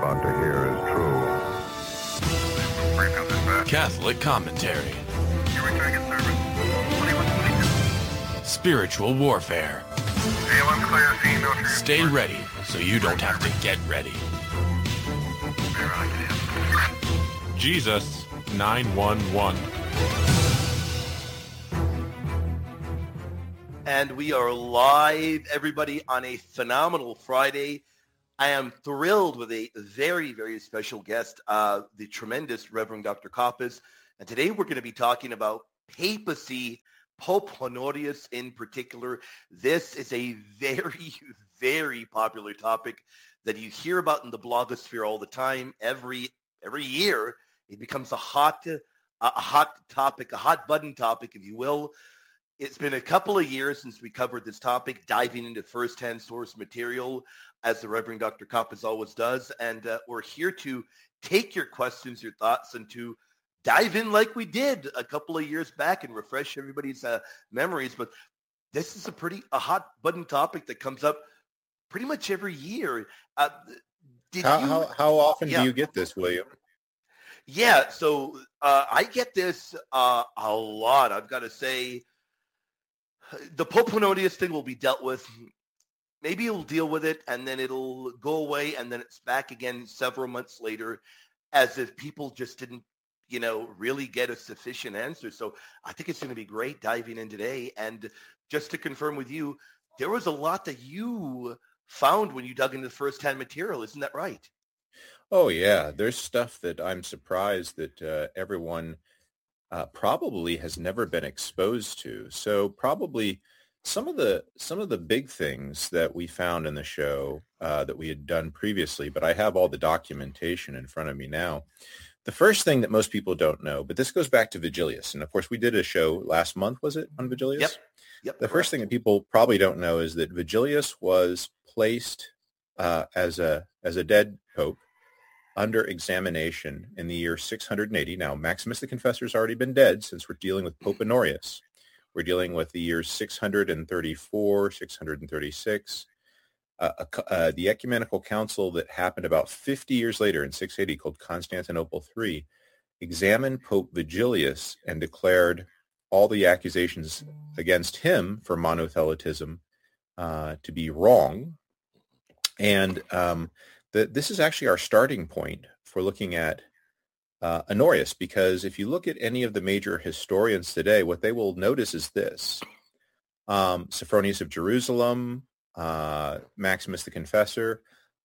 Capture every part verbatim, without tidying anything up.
about to hear is true. Catholic commentary. Spiritual warfare. Stay ready so you don't have to get ready. Jesus nine one one. And we are live, everybody, on a phenomenal Friday. I am thrilled with a very, very special guest, uh, the tremendous Reverend Doctor Koppas. And today we're going to be talking about papacy, Pope Honorius in particular. This is a very, very popular topic that you hear about in the blogosphere all the time. Every every year, it becomes a hot, a hot topic, a hot button topic, if you will. It's been a couple of years since we covered this topic, diving into first-hand source material, as the Reverend Doctor Koppas always does. And uh, we're here to take your questions, your thoughts, and to dive in like we did a couple of years back and refresh everybody's uh, memories. But this is a pretty a hot button topic that comes up pretty much every year. Uh, did how, you, how, how often yeah. do you get this, William? Yeah, so uh, I get this uh, a lot. I've got to say, the Pope Honorius thing will be dealt with. Maybe you'll deal with it, and then it'll go away, and then it's back again several months later, as if people just didn't, you know, really get a sufficient answer. So I think it's going to be great diving in today. And just to confirm with you, there was a lot that you found when you dug into the first-hand material. Isn't that right? Oh, yeah. There's stuff that I'm surprised that uh, everyone uh, probably has never been exposed to. So probably some of the some of the big things that we found in the show uh, that we had done previously, but I have all the documentation in front of me now. The first thing that most people don't know, but this goes back to Vigilius. And of course, we did a show last month, was it, on Vigilius? Yep. Yep. The correct. first thing that people probably don't know is that Vigilius was placed uh, as a as a dead pope under examination in the year six hundred eighty. Now, Maximus the Confessor has already been dead since we're dealing with Pope Honorius. We're dealing with the years six hundred thirty-four, six hundred thirty-six. Uh, uh, the ecumenical council that happened about fifty years later in six eighty, called Constantinople the Third, examined Pope Vigilius and declared all the accusations against him for monothelitism uh, to be wrong. And um, the, this is actually our starting point for looking at uh, Honorius, because if you look at any of the major historians today, what they will notice is this. Um, Sophronius of Jerusalem, uh, Maximus the Confessor,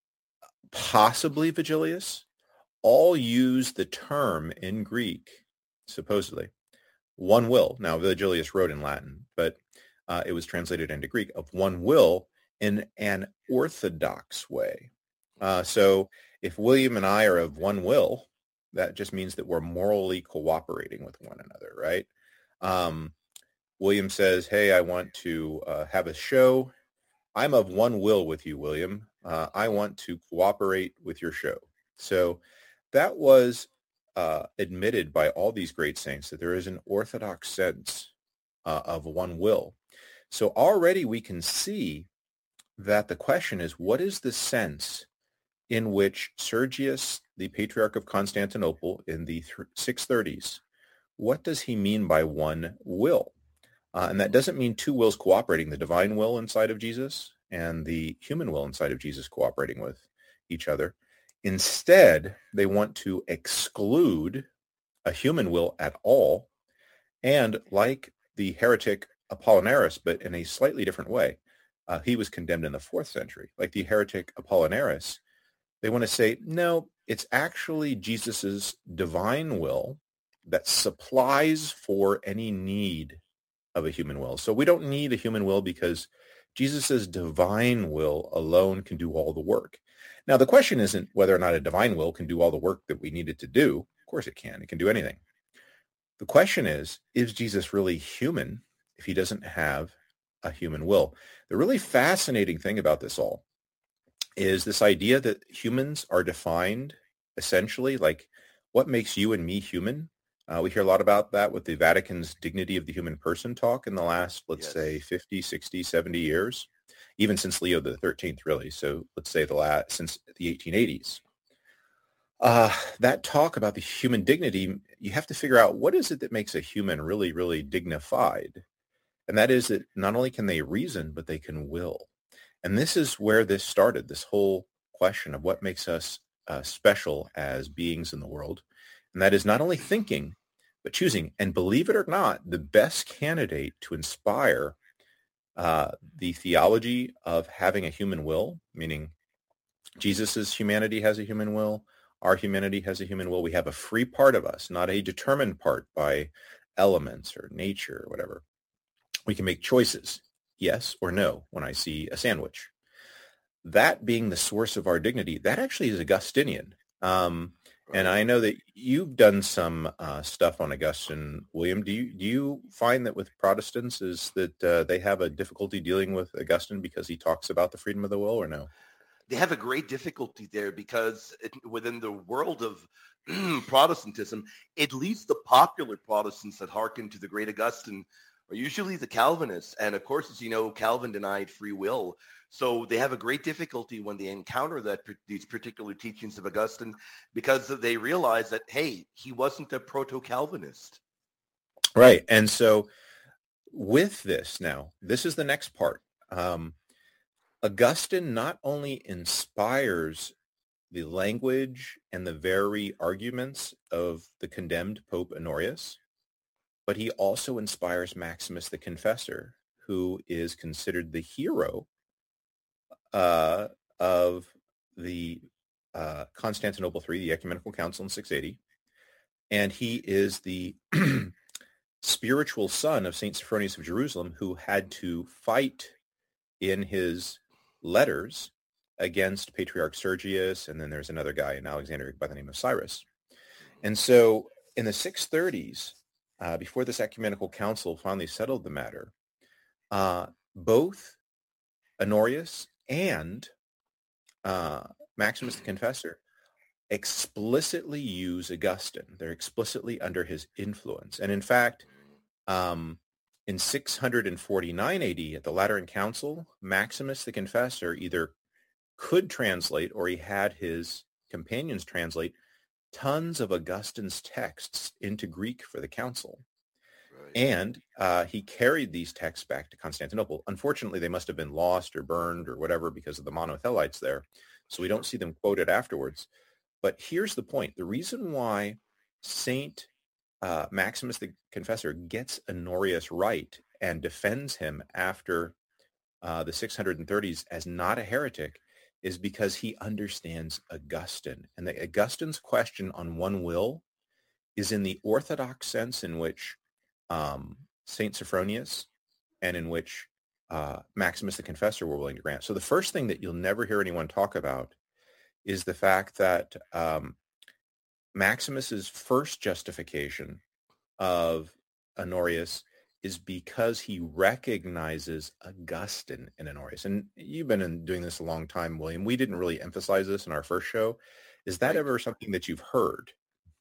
possibly Vigilius, all use the term in Greek, supposedly, one will. Now, Vigilius wrote in Latin, but uh, it was translated into Greek, of one will in an orthodox way. Uh, so if William and I are of one will, that just means that we're morally cooperating with one another, right? Um, William says, hey, I want to uh, have a show. I'm of one will with you, William. Uh, I want to cooperate with your show. So that was uh, admitted by all these great saints, that there is an orthodox sense uh, of one will. So already we can see that the question is, what is the sense in which Sergius, the Patriarch of Constantinople in the six thirties, what does he mean by one will? Uh, and that doesn't mean two wills cooperating, the divine will inside of Jesus and the human will inside of Jesus cooperating with each other. Instead, they want to exclude a human will at all. And like the heretic Apollinaris, but in a slightly different way, uh, he was condemned in the fourth century. Like the heretic Apollinaris, they want to say, no, it's actually Jesus's divine will that supplies for any need of a human will. So we don't need a human will because Jesus's divine will alone can do all the work. Now, the question isn't whether or not a divine will can do all the work that we need it to do. Of course it can. It can do anything. The question is, is Jesus really human if he doesn't have a human will? The really fascinating thing about this all is this idea that humans are defined essentially like what makes you and me human. Uh, we hear a lot about that with the Vatican's Dignity of the Human Person talk in the last, let's Yes. say, fifty, sixty, seventy years, even since Leo the thirteenth, really. So let's say the last, since the eighteen eighties. Uh, that talk about the human dignity, you have to figure out what is it that makes a human really, really dignified. And that is that not only can they reason, but they can will. And this is where this started, this whole question of what makes us uh, special as beings in the world. And that is not only thinking, but choosing. And believe it or not, the best candidate to inspire uh, the theology of having a human will, meaning Jesus's humanity has a human will, our humanity has a human will. We have a free part of us, not a determined part by elements or nature or whatever. We can make choices, yes or no, when I see a sandwich. That being the source of our dignity, that actually is Augustinian. Um, Right. and I know that you've done some uh, stuff on Augustine, William. Do you do you find that with Protestants is that uh, they have a difficulty dealing with Augustine because he talks about the freedom of the will, or no? They have a great difficulty there because it, within the world of Protestantism, at least the popular Protestants that hearken to the great Augustine are usually the Calvinists. And of course, as you know, Calvin denied free will. So they have a great difficulty when they encounter that these particular teachings of Augustine because they realize that, hey, he wasn't a proto-Calvinist. Right. And so with this now, this is the next part. Um, Augustine not only inspires the language and the very arguments of the condemned Pope Honorius, but he also inspires Maximus the Confessor, who is considered the hero uh, of the uh, Constantinople three, the Ecumenical Council in six eighty, and he is the spiritual son of Saint Sophronius of Jerusalem, who had to fight in his letters against Patriarch Sergius, and then there's another guy in Alexandria by the name of Cyrus. And so in the six thirties, uh, before this ecumenical council finally settled the matter, uh, both Honorius and uh, Maximus the Confessor explicitly use Augustine. They're explicitly under his influence. And in fact, um, in six forty-nine A D, at the Lateran Council, Maximus the Confessor either could translate or he had his companions translate tons of Augustine's texts into Greek for the council. Right. And uh, he carried these texts back to Constantinople. Unfortunately, they must have been lost or burned or whatever because of the monothelites there. So we don't see them quoted afterwards. But here's the point. The reason why Saint uh, Maximus the Confessor gets Honorius right and defends him after uh, the six thirties as not a heretic is because he understands Augustine. And the Augustine's question on one will is in the orthodox sense in which um, Saint Sophronius and in which uh, Maximus the Confessor were willing to grant. So the first thing that you'll never hear anyone talk about is the fact that um, Maximus's first justification of Honorius is because he recognizes Augustine in Honorius. And you've been in doing this a long time, William. We didn't really emphasize this in our first show. Is that Right. ever something that you've heard?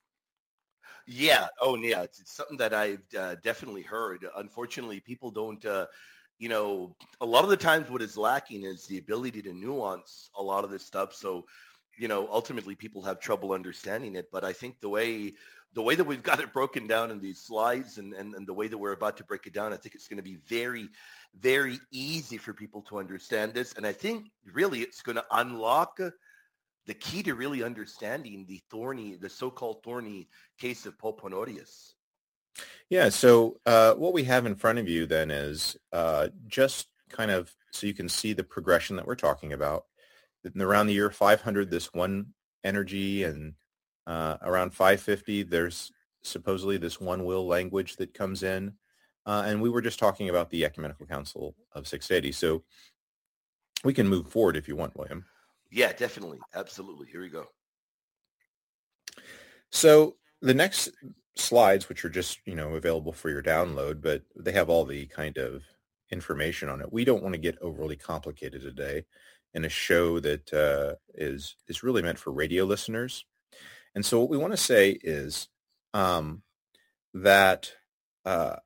Yeah. Oh, yeah. It's, it's something that I've uh, definitely heard. Unfortunately, people don't, uh, you know, a lot of the times what is lacking is the ability to nuance a lot of this stuff. So, you know, ultimately people have trouble understanding it. But I think the way the way that we've got it broken down in these slides and, and, and the way that we're about to break it down, I think it's going to be very, very easy for people to understand this. And I think really it's going to unlock the key to really understanding the thorny, the so-called thorny case of Pope Honorius. Yeah, so uh, what we have in front of you then is uh, just kind of so you can see the progression that we're talking about. In around the year five hundred, this one energy, and uh, around five fifty, there's supposedly this one will language that comes in. Uh, and we were just talking about the Ecumenical Council of six eighty. So we can move forward if you want, William. Yeah, definitely. Absolutely. Here we go. So the next slides, which are just, you know, available for your download, but they have all the kind of information on it. We don't want to get overly complicated today in a show that uh, is is really meant for radio listeners. And so what we want to say is um, that uh,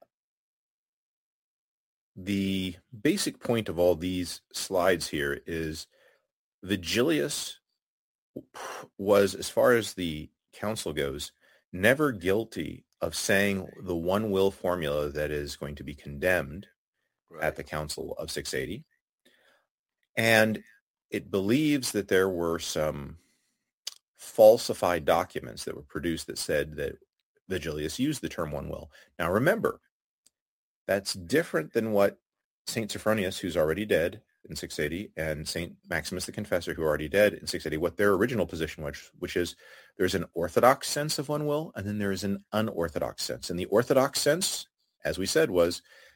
the basic point of all these slides here is Vigilius was, as far as the council goes, never guilty of saying the one will formula that is going to be condemned Right. at the Council of six eighty. And it believes that there were some falsified documents that were produced that said that Vigilius used the term one will. Now remember, that's different than what Saint Sophronius, who's already dead in six eighty, and Saint Maximus the Confessor, who are already dead in six eighty, what their original position was, which is there's an orthodox sense of one will, and then there is an unorthodox sense. And the orthodox sense, as we said, was